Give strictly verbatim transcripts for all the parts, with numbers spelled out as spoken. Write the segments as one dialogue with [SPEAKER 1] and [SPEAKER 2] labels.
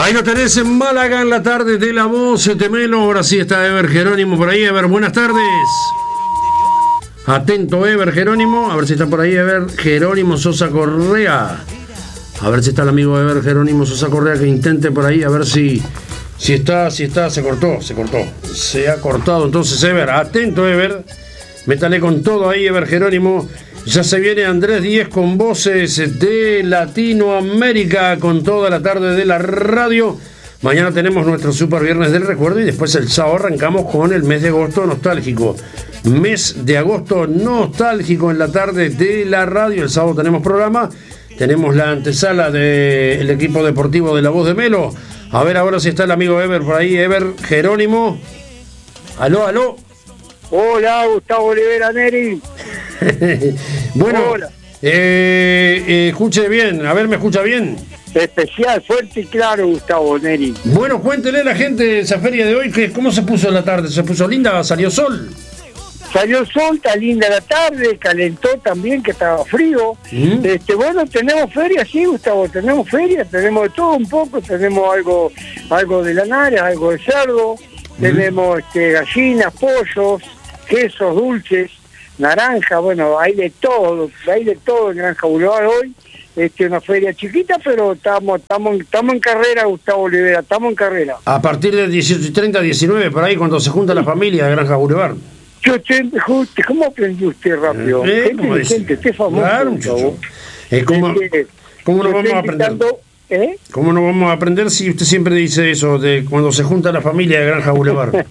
[SPEAKER 1] Ahí lo tenés en Málaga en la tarde de La Voz, Temelo. Ahora sí está Ever Jerónimo por ahí. Ever, buenas tardes. Atento, Ever Jerónimo. A ver si está por ahí Ever Jerónimo Sosa Correa. A ver si está el amigo Ever Jerónimo Sosa Correa, que intente por ahí. A ver si, si está, si está. Se cortó, se cortó. Se ha cortado. Entonces, Ever, atento, Ever. Métale con todo ahí, Ever Jerónimo. Ya se viene Andrés Díez con voces de Latinoamérica, con toda la tarde de la radio. Mañana tenemos nuestro Super Viernes del Recuerdo y después el sábado arrancamos con el mes de agosto nostálgico. Mes de agosto nostálgico en la tarde de la radio. El sábado tenemos programa, tenemos la antesala del equipo deportivo de La Voz de Melo. A ver ahora si está el amigo Ever por ahí. Ever Jerónimo. Aló, aló.
[SPEAKER 2] Hola, Gustavo Olivera Neri.
[SPEAKER 1] Bueno, Hola. Eh, eh, escuche bien, a ver, ¿me escucha bien?
[SPEAKER 2] Especial, fuerte y claro, Gustavo Neri.
[SPEAKER 1] Bueno, cuéntele a la gente esa feria de hoy, que ¿cómo se puso en la tarde? ¿Se puso linda? ¿Salió sol?
[SPEAKER 2] Salió sol, está linda la tarde, calentó también, que estaba frío. ¿Mm? Este, bueno, tenemos feria, sí, Gustavo, tenemos feria, tenemos de todo un poco, tenemos algo, algo de lanares, algo de cerdo, ¿Mm? tenemos este, gallinas, pollos, quesos, dulces, naranja, bueno, hay de todo, hay de todo en Granja Boulevard hoy. Este, una feria chiquita, pero estamos estamos estamos en carrera, Gustavo Olivera, estamos en carrera.
[SPEAKER 1] A partir de dieciocho y treinta, diecinueve, por ahí, cuando se junta la familia de Granja Boulevard.
[SPEAKER 2] Yo, ¿cómo aprendió usted rápido?
[SPEAKER 1] Eh,
[SPEAKER 2] Qué inteligente, qué famoso.
[SPEAKER 1] Claro, muchacho. Eh, ¿Cómo,
[SPEAKER 2] este,
[SPEAKER 1] ¿cómo no vamos a aprender?
[SPEAKER 2] ¿Eh?
[SPEAKER 1] ¿Cómo no vamos a aprender si usted siempre dice eso, de cuando se junta la familia de Granja Boulevard?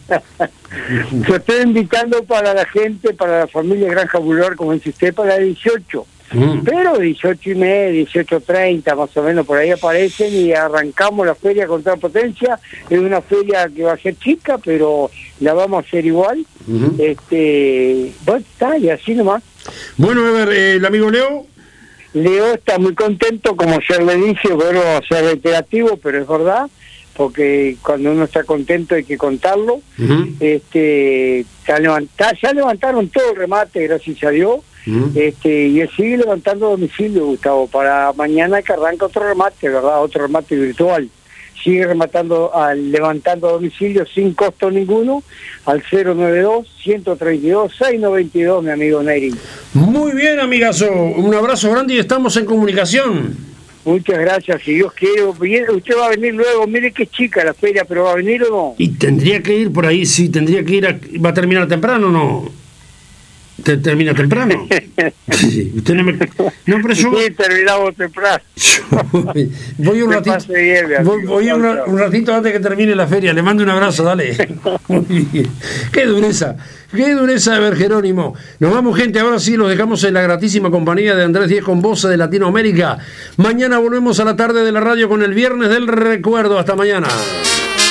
[SPEAKER 2] Yo estoy invitando para la gente, para la familia de Granja Boulevard, como dice usted, para dieciocho. Mm. Pero dieciocho y media, dieciocho treinta, más o menos, por ahí aparecen y arrancamos la feria con toda potencia. Es una feria que va a ser chica, pero la vamos a hacer igual. Mm-hmm. Este, bueno, está, y así nomás.
[SPEAKER 1] Bueno, a ver, eh, el amigo Leo.
[SPEAKER 2] Leo está muy contento, como ya le dije, vuelvo a ser reiterativo, pero es verdad, porque cuando uno está contento hay que contarlo. Uh-huh. Este, ya, levanta, ya levantaron todo el remate, gracias a Dios, uh-huh. este, y él sigue levantando domicilio, Gustavo, para mañana que arranca otro remate, ¿verdad? Otro remate virtual. Sigue rematando, al, levantando domicilio sin costo ninguno, al cero noventa y dos, ciento treinta y dos, seiscientos noventa y dos, mi amigo Neri.
[SPEAKER 1] Muy bien, amigazo, un abrazo grande y estamos en comunicación.
[SPEAKER 2] Muchas gracias, si Dios quiere. Usted va a venir luego, mire que chica la feria, pero ¿va a venir o no?
[SPEAKER 1] Y tendría que ir por ahí, sí, tendría que ir, a, ¿va a terminar temprano o no? ¿Te termina temprano? Sí, usted no me... No, pero yo...
[SPEAKER 2] Sí, terminamos temprano.
[SPEAKER 1] Voy, voy un ratito, bien, voy, voy un, un ratito antes que termine la feria, le mando un abrazo, dale. Muy bien. Qué dureza, qué dureza de ver Jerónimo. Nos vamos, gente, ahora sí, los dejamos en la gratísima compañía de Andrés Díez con voces de Latinoamérica. Mañana volvemos a la tarde de la radio con el Viernes del Recuerdo. Hasta mañana.